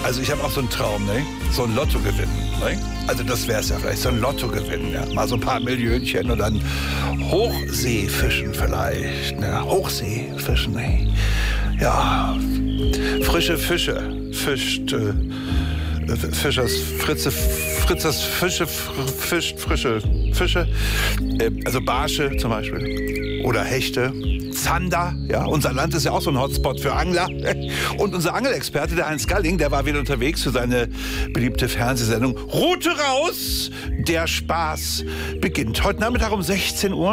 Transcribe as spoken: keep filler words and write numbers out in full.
Also ich habe auch so einen Traum, ne? So ein Lotto gewinnen, ne? Also das wäre es ja vielleicht, so ein Lotto gewinnen, ja? Mal so ein paar Millionchen und dann Hochseefischen vielleicht, ne? Hochseefischen, ne? Ja, frische Fische, fischt, äh, Fischers, Fritze, Fritzers Fische, fischt frische Fische, äh, also Barsche zum Beispiel oder Hechte, Zander, ja, unser Land ist ja auch so ein Hotspot für Angler. Und unser Angelexperte, der Heinz Galling, der war wieder unterwegs für seine beliebte Fernsehsendung Route raus, der Spaß beginnt. Heute Nachmittag um sechzehn Uhr.